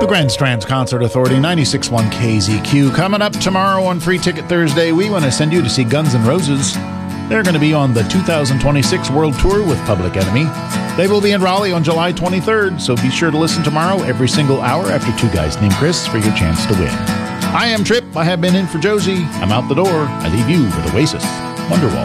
The Grand Strands Concert Authority, 96.1 KZQ. Coming up tomorrow on Free Ticket Thursday, we want to send you to see Guns N' Roses. They're going to be on the 2026 World Tour with Public Enemy. They will be in Raleigh on July 23rd, so be sure to listen tomorrow every single hour after Two Guys Named Chris for your chance to win. I am Trip. I have been in for Josie. I'm out the door. I leave you with Oasis, Wonderwall.